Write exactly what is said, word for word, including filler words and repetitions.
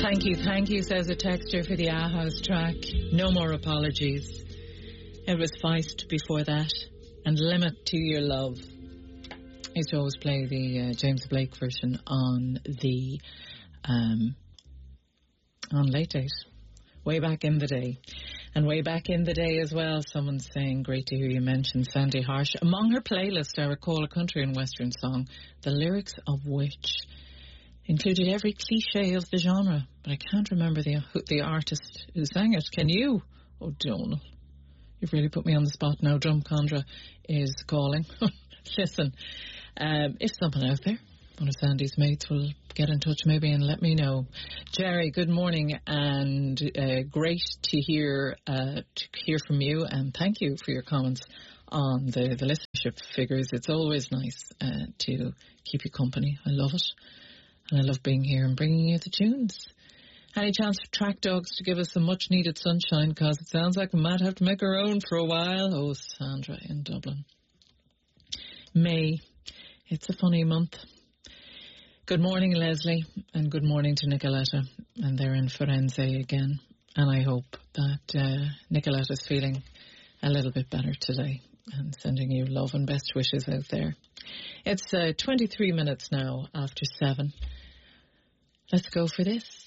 Thank you, thank you, says a texter for the A House track. No more apologies. It was Feist before that, and Limit to Your Love. I used to always play the uh, James Blake version on the um, on Late Date, way back in the day. And way back in the day as well, someone's saying, great to hear you mention Sandy Harsh. Among her playlist, I recall a country and western song, the lyrics of which included every cliche of the genre, but I can't remember the the artist who sang it. Can you? Oh, Donal, you've really put me on the spot now. Drumcondra is calling. Listen, um, if someone out there, one of Sandy's mates, will get in touch maybe and let me know. Jerry, good morning, and uh, great to hear uh, to hear from you, and thank you for your comments on the, the listenership figures. It's always nice uh, to keep you company. I love it. And I love being here and bringing you the tunes. Any chance for Track Dogs to give us some much needed sunshine? Because it sounds like we might have to make our own for a while. Oh, Sandra in Dublin. May. It's a funny month. Good morning, Leslie. And good morning to Nicoletta. And they're in Firenze again. And I hope that uh, Nicoletta's feeling a little bit better today. And sending you love and best wishes out there. It's uh, twenty-three minutes now after seven. Let's go for this.